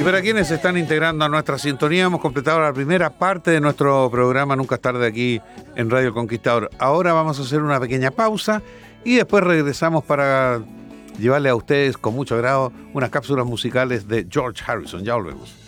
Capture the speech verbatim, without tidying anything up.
para quienes se están integrando a nuestra sintonía, hemos completado la primera parte de nuestro programa Nunca es tarde aquí en Radio El Conquistador. Ahora vamos a hacer una pequeña pausa y después regresamos para llevarle a ustedes con mucho agrado unas cápsulas musicales de George Harrison. Ya volvemos.